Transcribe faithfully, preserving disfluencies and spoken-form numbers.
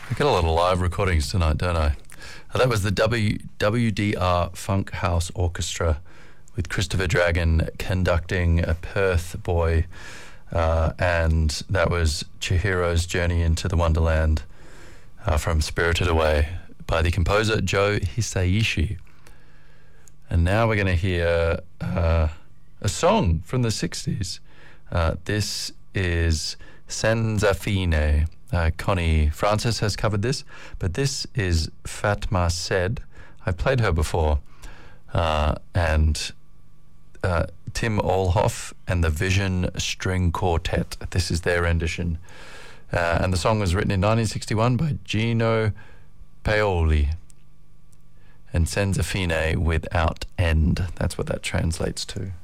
I get a lot of live recordings tonight, don't I? Uh, that was the w, WDR Funk House Orchestra with Christopher Dragon conducting A Perth Boy, uh, and that was Chihiro's Journey into the Wonderland uh, from Spirited Away by the composer Joe Hisaishi. And now we're going to hear uh, a song from the sixties. Uh, this is Senza Fine. Uh, Connie Francis has covered this, but this is Fatma Said. I've played her before. Uh, and uh, Tim Olhoff and the Vision String Quartet. This is their rendition. Uh, and the song was written in nineteen sixty-one by Gino Paoli. And Senza Fine without end. That's what that translates to.